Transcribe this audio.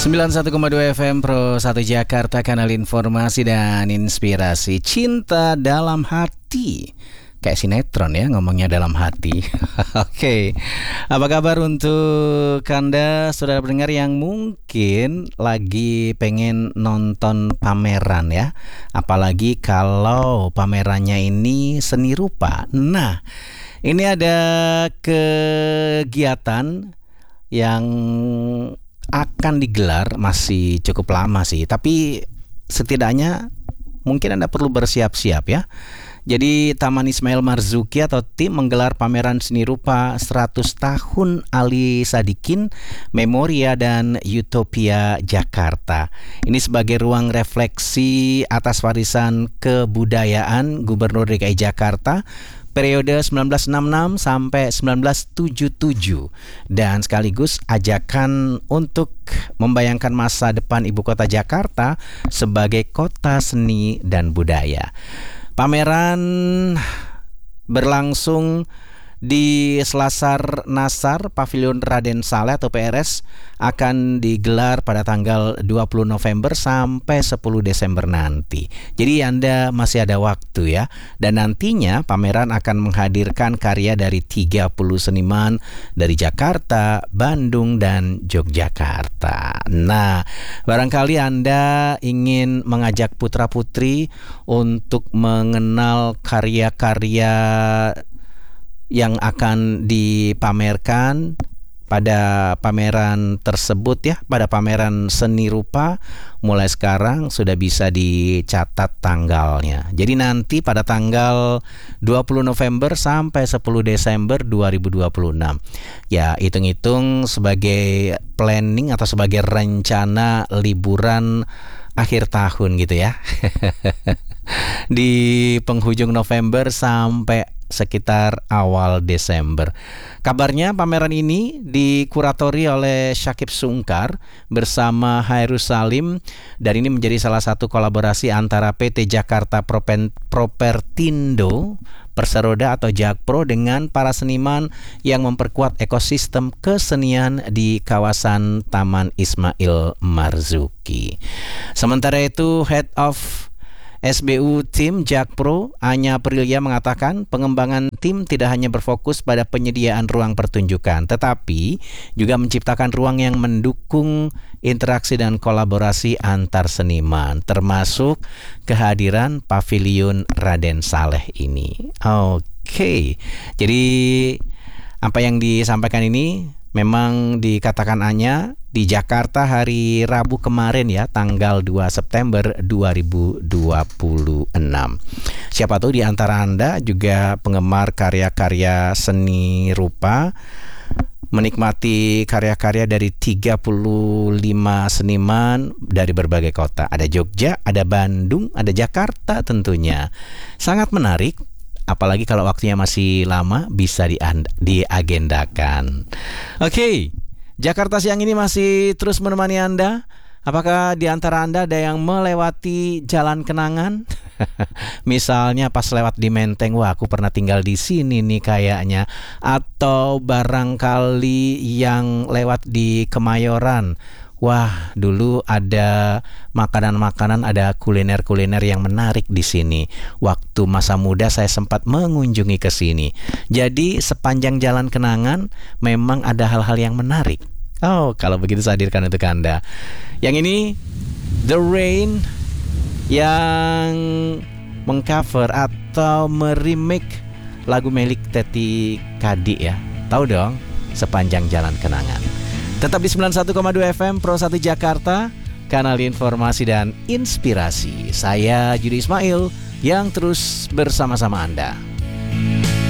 91,2 FM Pro 1 Jakarta, kanal informasi dan inspirasi. Cinta dalam hati. Kayak sinetron ya, ngomongnya dalam hati. Oke. Apa kabar untuk Anda, saudara pendengar yang mungkin lagi pengen nonton pameran ya. Apalagi kalau pamerannya ini seni rupa. Nah, ini ada kegiatan yang akan digelar, masih cukup lama sih, tapi setidaknya mungkin Anda perlu bersiap-siap ya. Jadi Taman Ismail Marzuki atau tim menggelar pameran seni rupa 100 tahun Ali Sadikin, Memoria dan Utopia Jakarta. Ini sebagai ruang refleksi atas warisan kebudayaan Gubernur DKI Jakarta periode 1966 sampai 1977, dan sekaligus ajakan untuk membayangkan masa depan ibu kota Jakarta sebagai kota seni dan budaya. Pameran berlangsung di Selasar Nasar Pavilion Raden Saleh atau PRS, akan digelar pada tanggal 20 November sampai 10 Desember nanti. Jadi Anda masih ada waktu ya. Dan nantinya pameran akan menghadirkan karya dari 30 seniman dari Jakarta, Bandung, dan Yogyakarta. Nah, barangkali Anda ingin mengajak putra-putri untuk mengenal karya-karya yang akan dipamerkan pada pameran tersebut ya, pada pameran seni rupa. Mulai sekarang sudah bisa dicatat tanggalnya. Jadi nanti pada tanggal 20 November sampai 10 Desember 2026. Ya, hitung-hitung sebagai planning atau sebagai rencana liburan akhir tahun gitu ya. Di penghujung November sampai sekitar awal Desember. Kabarnya pameran ini dikuratori oleh Syakib Sungkar bersama Hairus Salim, dan ini menjadi salah satu kolaborasi antara PT Jakarta Propertindo Perseroda atau Jakpro dengan para seniman yang memperkuat ekosistem kesenian di kawasan Taman Ismail Marzuki. Sementara itu, Head of SBU Tim Jakpro, Anya Aprilia, mengatakan pengembangan tim tidak hanya berfokus pada penyediaan ruang pertunjukan, tetapi juga menciptakan ruang yang mendukung interaksi dan kolaborasi antar seniman, termasuk kehadiran Pavilion Raden Saleh ini. Oke. Jadi apa yang disampaikan ini memang dikatakan Anya di Jakarta hari Rabu kemarin ya, tanggal 2 September 2026. Siapa tahu di antara Anda juga penggemar karya-karya seni rupa, menikmati karya-karya dari 35 seniman dari berbagai kota. Ada Jogja, ada Bandung, ada Jakarta tentunya. Sangat menarik. Apalagi kalau waktunya masih lama, bisa diagendakan. Oke, Jakarta siang ini masih terus menemani Anda. Apakah di antara Anda ada yang melewati jalan kenangan? Misalnya pas lewat di Menteng, wah aku pernah tinggal di sini nih kayaknya. Atau barangkali yang lewat di Kemayoran, wah, dulu ada makanan-makanan, ada kuliner-kuliner yang menarik di sini. Waktu masa muda saya sempat mengunjungi ke sini. Jadi sepanjang jalan kenangan memang ada hal-hal yang menarik. Oh, kalau begitu saya hadirkan untuk Anda. Yang ini The Rain yang mengcover atau meremake lagu Melik Teti Kadi ya. Tahu dong, Sepanjang Jalan Kenangan. Tetap di 91,2 FM Pro 1 Jakarta, kanal informasi dan inspirasi. Saya Yudi Ismail yang terus bersama-sama Anda.